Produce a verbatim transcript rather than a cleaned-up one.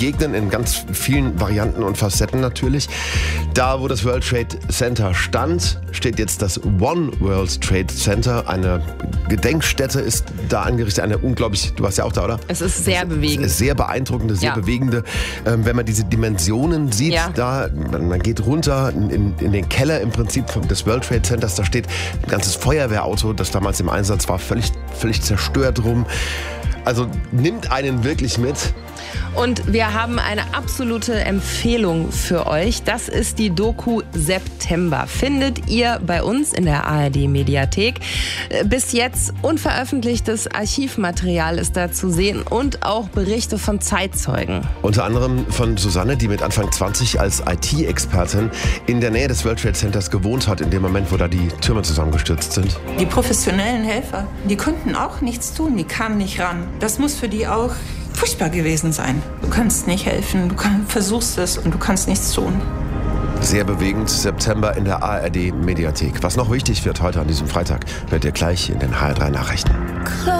begegnen, in ganz vielen Varianten und Facetten natürlich. Da, wo das World Trade Center stand, steht jetzt das One World Trade Center. Eine Gedenkstätte ist da angerichtet, eine unglaublich, du warst ja auch da, oder? Es ist sehr bewegend. Sehr beeindruckende, sehr ja. bewegende. Ähm, wenn man diese Dimensionen sieht, ja. da, man, man geht runter in, in den Keller im Prinzip des World Trade Centers, da steht ein ganzes Feuerwehrauto, das damals im Einsatz war, völlig, völlig zerstört rum. Also nimmt einen wirklich mit. Und wir haben eine absolute Empfehlung für euch. Das ist die Doku September. Findet ihr bei uns in der A R D-Mediathek. Bis jetzt unveröffentlichtes Archivmaterial ist da zu sehen und auch Berichte von Zeitzeugen. Unter anderem von Susanne, die mit Anfang zwanzig als I T-Expertin in der Nähe des World Trade Centers gewohnt hat, in dem Moment, wo da die Türme zusammengestürzt sind. Die professionellen Helfer, die konnten auch nichts tun, die kamen nicht ran. Das muss für die auch furchtbar gewesen sein. Du kannst nicht helfen, du kann, versuchst es und du kannst nichts tun. Sehr bewegend, September in der A R D-Mediathek. Was noch wichtig wird heute an diesem Freitag, hört ihr gleich in den H R drei Nachrichten.